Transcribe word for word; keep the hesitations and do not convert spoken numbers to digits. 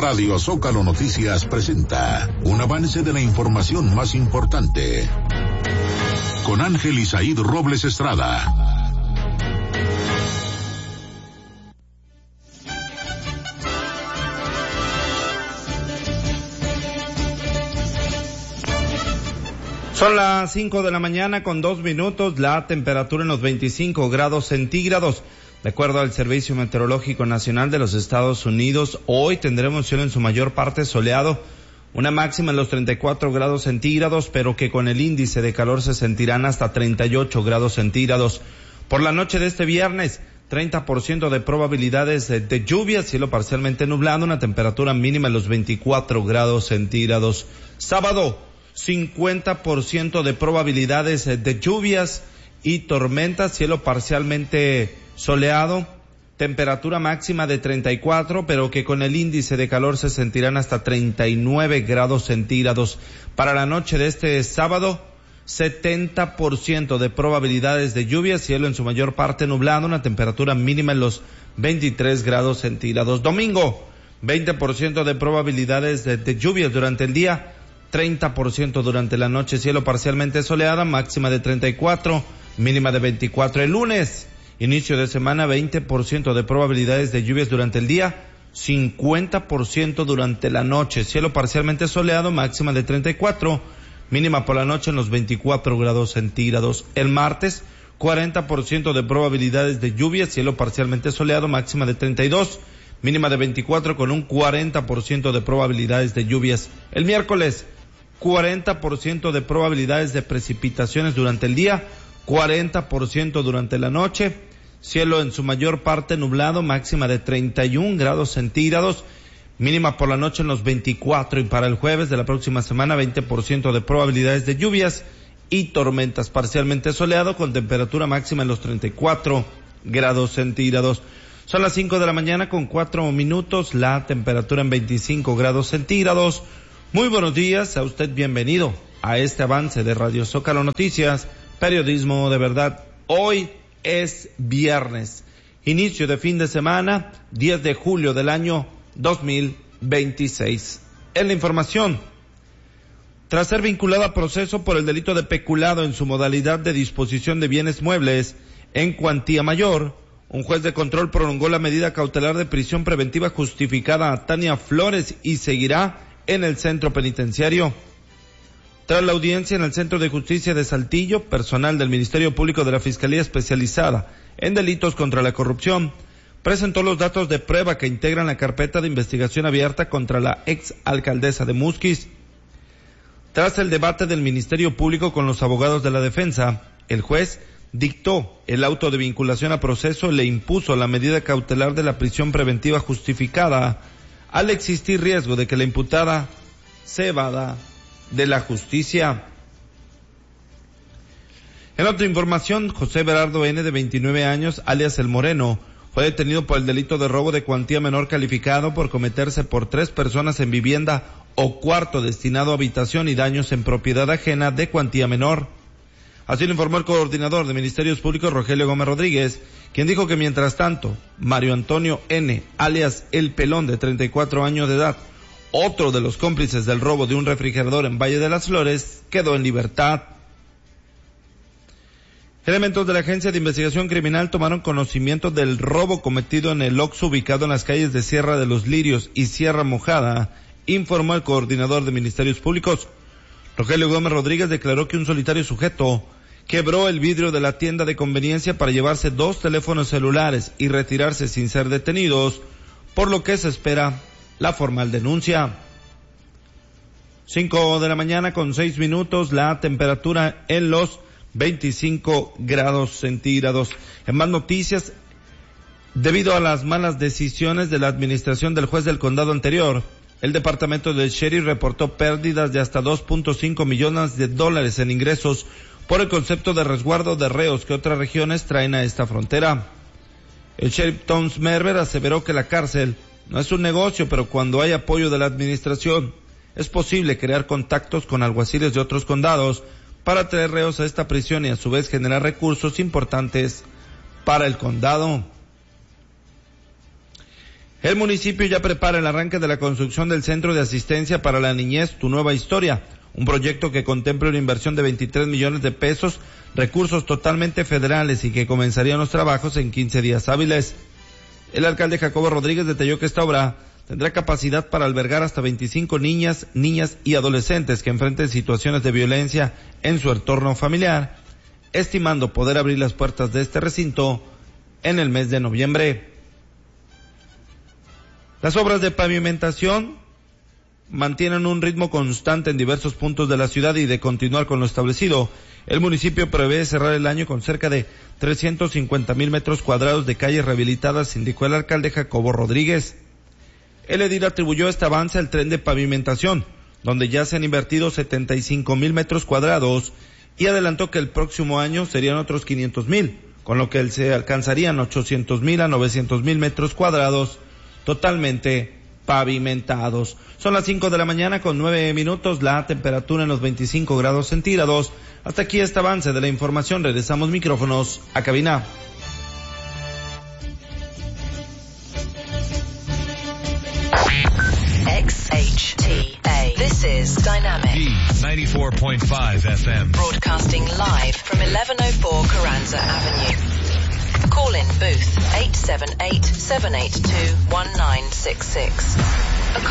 Radio Zócalo Noticias presenta un avance de la información más importante con Ángel Isaíd Robles Estrada. Son las cinco de la mañana con dos minutos, la temperatura en los veinticinco grados centígrados. De acuerdo al Servicio Meteorológico Nacional de los Estados Unidos, hoy tendremos cielo en su mayor parte soleado, una máxima en los treinta y cuatro grados centígrados, pero que con el índice de calor se sentirán hasta treinta y ocho grados centígrados. Por la noche de este viernes, treinta por ciento de probabilidades de, de lluvia, cielo parcialmente nublado, una temperatura mínima en los veinticuatro grados centígrados. Sábado, cincuenta por ciento de probabilidades de lluvias y tormentas, cielo parcialmente soleado, temperatura máxima de treinta y cuatro, pero que con el índice de calor se sentirán hasta treinta y nueve grados centígrados. Para la noche de este sábado, setenta por ciento de probabilidades de lluvia, cielo en su mayor parte nublado, una temperatura mínima en los veintitrés grados centígrados. Domingo, veinte por ciento de probabilidades de, de lluvias durante el día, treinta por ciento durante la noche, cielo parcialmente soleada, máxima de treinta y cuatro, mínima de veinticuatro. El lunes, inicio de semana, veinte por ciento de probabilidades de lluvias durante el día, cincuenta por ciento durante la noche, cielo parcialmente soleado, máxima de treinta y cuatro, mínima por la noche en los veinticuatro grados centígrados. El martes, cuarenta por ciento de probabilidades de lluvia, cielo parcialmente soleado, máxima de treinta y dos, mínima de veinticuatro con un cuarenta por ciento de probabilidades de lluvias. El miércoles, cuarenta por ciento de probabilidades de precipitaciones durante el día, cuarenta por ciento durante la noche, cielo en su mayor parte nublado, máxima de treinta y un grados centígrados, mínima por la noche en los veinticuatro, y para el jueves de la próxima semana, veinte por ciento de probabilidades de lluvias y tormentas, parcialmente soleado con temperatura máxima en los treinta y cuatro grados centígrados. Son las cinco de la mañana con cuatro minutos, la temperatura en veinticinco grados centígrados. Muy buenos días, a usted bienvenido a este avance de Radio Zócalo Noticias, periodismo de verdad. Hoy es viernes, inicio de fin de semana, diez de julio del año dos mil veintiséis. En la información, tras ser vinculado a proceso por el delito de peculado en su modalidad de disposición de bienes muebles en cuantía mayor, un juez de control prolongó la medida cautelar de prisión preventiva justificada a Tania Flores y seguirá en el centro penitenciario. Tras la audiencia en el Centro de Justicia de Saltillo, personal del Ministerio Público de la Fiscalía Especializada en Delitos contra la Corrupción presentó los datos de prueba que integran la carpeta de investigación abierta contra la ex alcaldesa de Musquis. Tras el debate del Ministerio Público con los abogados de la defensa, el juez dictó el auto de vinculación a proceso y le impuso la medida cautelar de la prisión preventiva justificada al existir riesgo de que la imputada se evada de la justicia. En otra información, José Berardo N., de veintinueve años, alias El Moreno, fue detenido por el delito de robo de cuantía menor calificado por cometerse por tres personas en vivienda o cuarto destinado a habitación y daños en propiedad ajena de cuantía menor. Así lo informó el coordinador de Ministerios Públicos, Rogelio Gómez Rodríguez, quien dijo que mientras tanto, Mario Antonio N., alias El Pelón, de treinta y cuatro años de edad, otro de los cómplices del robo de un refrigerador en Valle de las Flores, quedó en libertad. Elementos de la Agencia de Investigación Criminal tomaron conocimiento del robo cometido en el Oxxo ubicado en las calles de Sierra de los Lirios y Sierra Mojada, informó el coordinador de Ministerios Públicos. Rogelio Gómez Rodríguez declaró que un solitario sujeto quebró el vidrio de la tienda de conveniencia para llevarse dos teléfonos celulares y retirarse sin ser detenidos, por lo que se espera la formal denuncia. Cinco de la mañana con seis minutos, la temperatura en los veinticinco grados centígrados. En más noticias, debido a las malas decisiones de la administración del juez del condado anterior, el departamento del sheriff reportó pérdidas de hasta dos punto cinco millones de dólares en ingresos por el concepto de resguardo de reos que otras regiones traen a esta frontera. El sheriff Tom Smerber aseveró que la cárcel no es un negocio, pero cuando hay apoyo de la administración, es posible crear contactos con alguaciles de otros condados para traer reos a esta prisión y a su vez generar recursos importantes para el condado. El municipio ya prepara el arranque de la construcción del Centro de Asistencia para la Niñez, Tu Nueva Historia, un proyecto que contempla una inversión de veintitrés millones de pesos, recursos totalmente federales y que comenzarían los trabajos en quince días hábiles. El alcalde Jacobo Rodríguez detalló que esta obra tendrá capacidad para albergar hasta veinticinco niñas, niñas y adolescentes que enfrenten situaciones de violencia en su entorno familiar, estimando poder abrir las puertas de este recinto en el mes de noviembre. Las obras de pavimentación mantienen un ritmo constante en diversos puntos de la ciudad y de continuar con lo establecido, el municipio prevé cerrar el año con cerca de trescientos cincuenta mil metros cuadrados de calles rehabilitadas, indicó el alcalde Jacobo Rodríguez. El edil atribuyó este avance al tren de pavimentación, donde ya se han invertido setenta y cinco mil metros cuadrados y adelantó que el próximo año serían otros quinientos mil, con lo que se alcanzarían ochocientos mil a novecientos mil metros cuadrados totalmente pavimentados. Son las cinco de la mañana con nueve minutos, la temperatura en los veinticinco grados centígrados. Hasta aquí este avance de la información. Regresamos micrófonos a cabina. X H T A. This is Dynamic. D ninety-four point five F M. Broadcasting live from eleven oh four Carranza Avenue. Call in booth eight seven eight, seven eight two, one nine six six.